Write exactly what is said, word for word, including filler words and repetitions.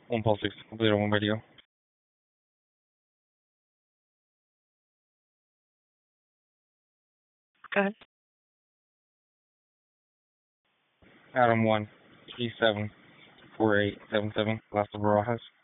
One Pulse six, complete on one radio. Go ahead. Adam one, three seven, four eight seven seven, Las Barajas.